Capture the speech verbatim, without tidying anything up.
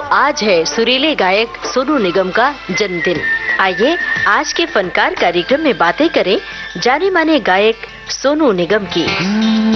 आज है सुरीले गायक सोनू निगम का जन्मदिन। आइए आज के फनकार कार्यक्रम में बातें करें जाने माने गायक सोनू निगम की।